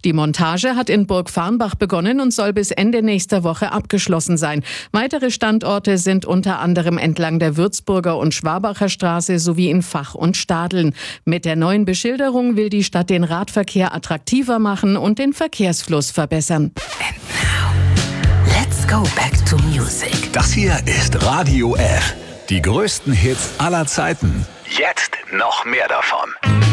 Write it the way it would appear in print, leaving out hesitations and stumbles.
Die Montage hat in Burg Farnbach begonnen und soll bis Ende nächster Woche abgeschlossen sein. Weitere Standorte sind unter anderem entlang der Würzburger und Schwabacher Straße sowie in Vach und Stadeln. Mit der neuen Beschilderung will die Stadt den Radverkehr attraktiver machen und den Verkehrsfluss verbessern. And now, let's go back to music. Das hier ist Radio F. Die größten Hits aller Zeiten. Jetzt noch mehr davon.